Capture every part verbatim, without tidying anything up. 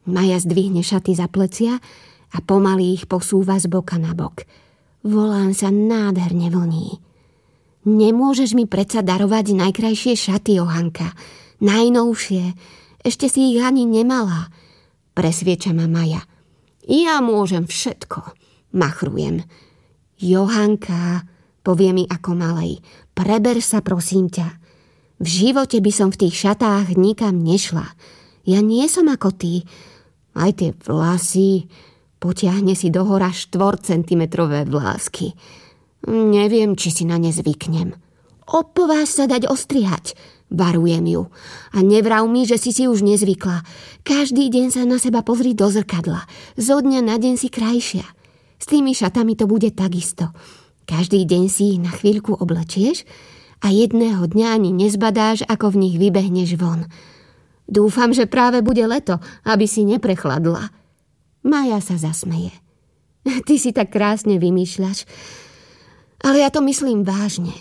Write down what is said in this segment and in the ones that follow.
Maja zdvihne šaty za plecia a pomaly ich posúva z boka na bok. Volán sa nádherne vlní. Nemôžeš mi predsa darovať najkrajšie šaty, Johanka. Najnovšie. Ešte si ich ani nemala. Presvieča ma Maja. Ja môžem všetko. Machrujem. Johanka, povie mi ako malej, preber sa, prosím ťa. V živote by som v tých šatách nikam nešla. Ja nie som ako ty. Aj tie vlasy, potiahne si dohora štvorcentimetrové vlásky. Neviem, či si na ne zvyknem. Opováž sa dať ostrihať, varujem ju. A nevrav mi, že si si už nezvykla. Každý deň sa na seba pozri do zrkadla. Zo dňa na deň si krajšia. S tými šatami to bude takisto. Každý deň si ich na chvíľku oblečieš a jedného dňa ani nezbadáš, ako v nich vybehneš von. Dúfam, že práve bude leto, aby si neprechladla. Maja sa zasmeje. Ty si tak krásne vymýšľaš. Ale ja to myslím vážne.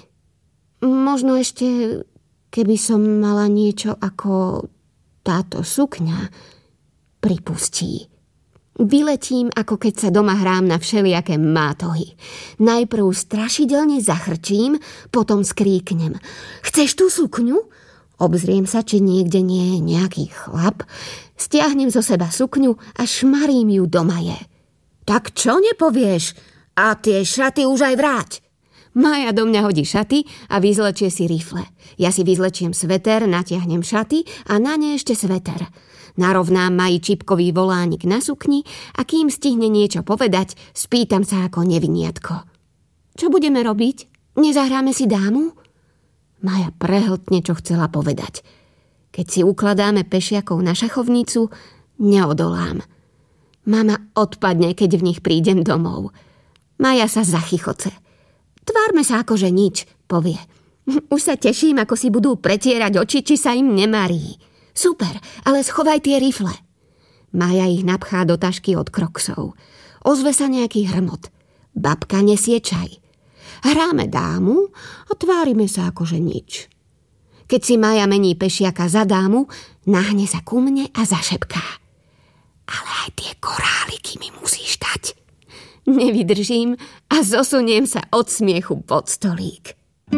Možno ešte, keby som mala niečo ako táto sukňa, pripustí. Vyletím, ako keď sa doma hrám na všelijaké mátohy. Najprv strašidelne zachrčím, potom skríknem. Chceš tú sukňu? Obzriem sa, či niekde nie je nejaký chlap. Stiahnem zo seba sukňu a šmarím ju do Maje. Tak čo nepovieš? A tie šaty už aj vráť. Maja do mňa hodí šaty a vyzlečie si rifle. Ja si vyzlečiem sveter, natiahnem šaty a na ne ešte sveter. Narovnám Maji čipkový volánik na sukni a kým stihne niečo povedať, spýtam sa ako neviniatko. Čo budeme robiť? Nezahráme si dámu? Maja prehltne, čo chcela povedať. Keď si ukladáme pešiakov na šachovnicu, neodolám. Mama odpadne, keď v nich prídem domov. Maja sa zachychoce. Tvárme sa ako, že nič, povie. Už sa teším, ako si budú pretierať oči, či sa im nemarí. Super, ale schovaj tie rifle. Maja ich napchá do tašky od kroksov. Ozve sa nejaký hrmot. Babka nesie čaj. Hráme dámu a tvárime sa ako, že nič. Keď si Maja mení pešiaka za dámu, nahne sa ku mne a zašepká. Ale aj tie koráliky mi musíš dať. Nevydržím a zosuniem sa od smiechu pod stolík.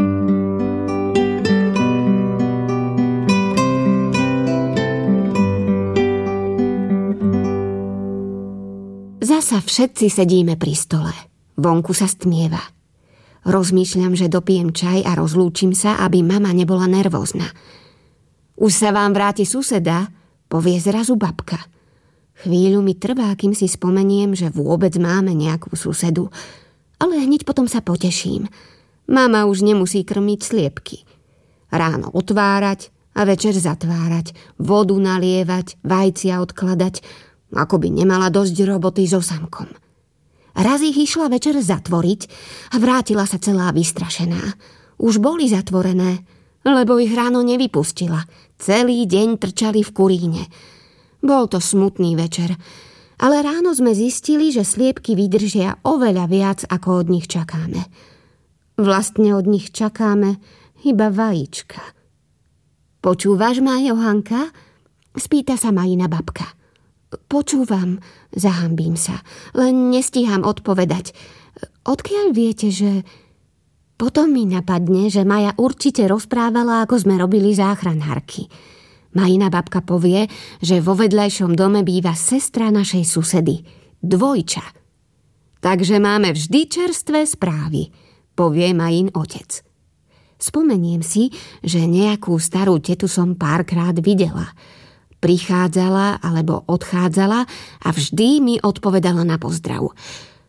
Zasa všetci sedíme pri stole. Vonku sa stmieva. Rozmýšľam, že dopijem čaj a rozlúčim sa, aby mama nebola nervózna. Už sa vám vráti suseda, povie zrazu babka. Chvíľu mi trvá, kým si spomeniem, že vôbec máme nejakú susedu. Ale hneď potom sa poteším. Mama už nemusí krmiť sliepky. Ráno otvárať a večer zatvárať, vodu nalievať, vajcia odkladať, ako by nemala dosť roboty so samkom. Raz ich išla večer zatvoriť a vrátila sa celá vystrašená. Už boli zatvorené, lebo ich ráno nevypustila. Celý deň trčali v kuríne. Bol to smutný večer, ale ráno sme zistili, že sliepky vydržia oveľa viac, ako od nich čakáme. Vlastne od nich čakáme iba vajíčka. Počúvaš ma, Johanka? Spýta sa Majina babka. Počúvam, zahambím sa, len nestíham odpovedať. Odkiaľ viete, že... Potom mi napadne, že Maja určite rozprávala, ako sme robili záchranárky. Majina babka povie, že vo vedľajšom dome býva sestra našej susedy, dvojča. Takže máme vždy čerstvé správy, povie Majin otec. Spomeniem si, že nejakú starú tetu som párkrát videla. Prichádzala alebo odchádzala a vždy mi odpovedala na pozdrav.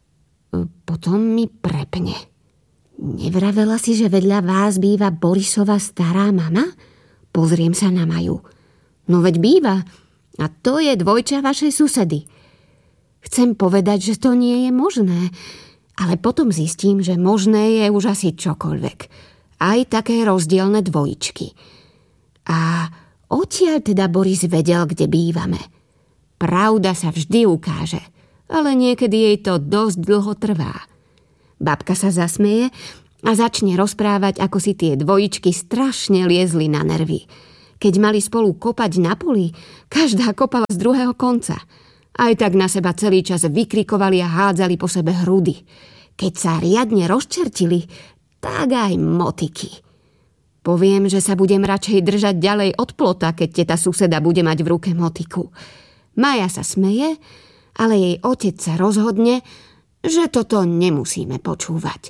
Potom mi prepne. Nevravela si, že vedľa vás býva Borisova stará mama? Pozriem sa na Maju. No veď býva. A to je dvojča vašej susedy. Chcem povedať, že to nie je možné, ale potom zistím, že možné je už asi čokoľvek. Aj také rozdielne dvojičky. A odtiaľ teda Boris vedel, kde bývame. Pravda sa vždy ukáže, ale niekedy jej to dosť dlho trvá. Babka sa zasmeje a začne rozprávať, ako si tie dvojičky strašne liezli na nervy. Keď mali spolu kopať na poli, každá kopala z druhého konca. Aj tak na seba celý čas vykrikovali a hádzali po sebe hrudy. Keď sa riadne rozčertili, tak aj motiky. Poviem, že sa budem radšej držať ďalej od plota, keď teta suseda bude mať v ruke motiku. Maja sa smeje, ale jej otec sa rozhodne, že toto nemusíme počúvať.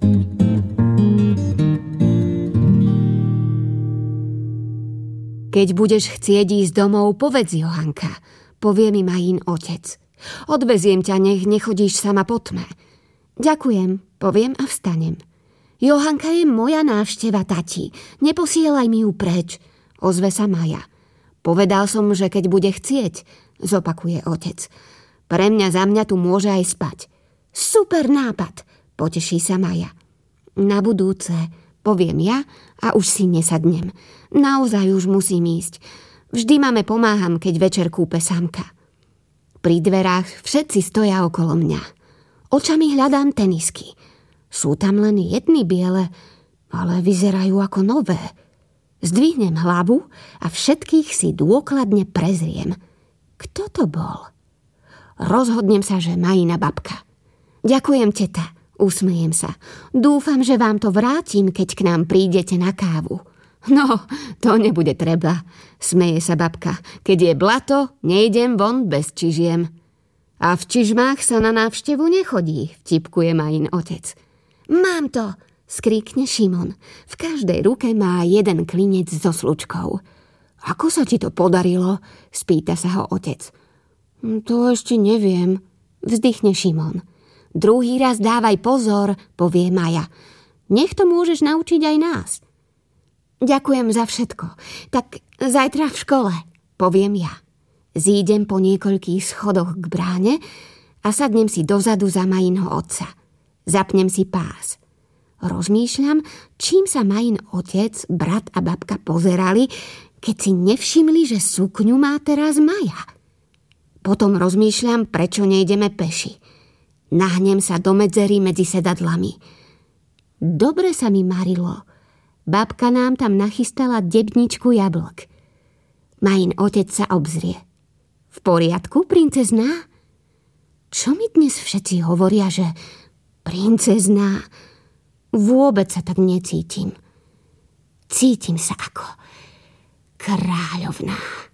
Keď budeš chcieť ísť domov, povedz, Johanka, povie mi Majín otec. Odveziem ťa, nech nechodíš sama po tme. Ďakujem, poviem a vstanem. Johanka je moja návšteva, tati. Neposielaj mi ju preč, ozve sa Maja. Povedal som, že keď bude chcieť, zopakuje otec. Pre mňa za mňa tu môže aj spať. Super nápad, poteší sa Maja. Na budúce, poviem ja a už si nesadnem. Naozaj už musím ísť. Vždy mame pomáham, keď večer kúpe Samka. Pri dverách všetci stoja okolo mňa. Očami hľadám tenisky. Sú tam len jedny biele, ale vyzerajú ako nové. Zdvihnem hlavu a všetkých si dôkladne prezriem. Kto to bol? Rozhodnem sa, že Majina babka. Ďakujem, teta, usmejem sa. Dúfam, že vám to vrátim, keď k nám prídete na kávu. No, to nebude treba, smeje sa babka. Keď je blato, nejdem von bez čižiem. A v čižmách sa na návštevu nechodí, vtipkuje Majin otec. Mám to, skríkne Šimon. V každej ruke má jeden klinec so slučkou. Ako sa ti to podarilo? Spýta sa ho otec. To ešte neviem, vzdychne Šimon. Druhý raz dávaj pozor, povie Maja. Nech to môžeš naučiť aj nás. Ďakujem za všetko. Tak zajtra v škole, poviem ja. Zídem po niekoľkých schodoch k bráne a sadnem si dozadu za Majinho otca. Zapnem si pás. Rozmýšľam, čím sa Majin otec, brat a babka pozerali, keď si nevšimli, že sukňu má teraz Maja. Potom rozmýšľam, prečo nejdeme peši. Nahnem sa do medzery medzi sedadlami. Dobre sa mi marilo. Babka nám tam nachystala debničku jablk. Majin otec sa obzrie. V poriadku, princezná? Čo mi dnes všetci hovoria, že princezná? Vôbec sa tak necítim. Cítim sa ako kráľovná.